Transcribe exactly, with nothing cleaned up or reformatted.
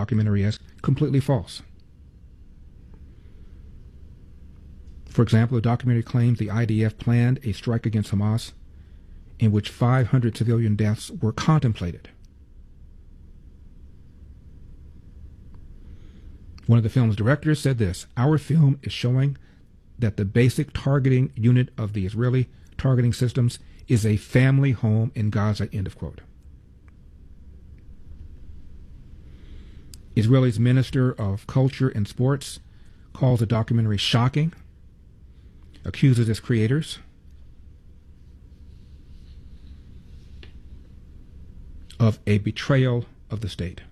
documentary as completely false. For example, the documentary claims the I D F planned a strike against Hamas in which five hundred civilian deaths were contemplated. One of the film's directors said this: "Our film is showing that the basic targeting unit of the Israeli targeting systems is a family home in Gaza," end of quote. Israel's Minister of Culture and Sports calls the documentary shocking, accuses its creators of a betrayal of the state.